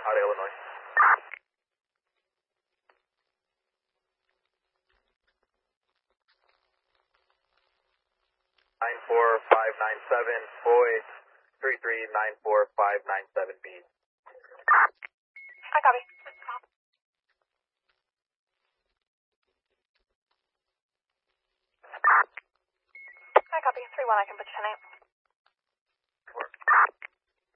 out of Illinois. 94597, Boyd, 3394597B. I copy. I copy. 3-1, I can put you 10-8.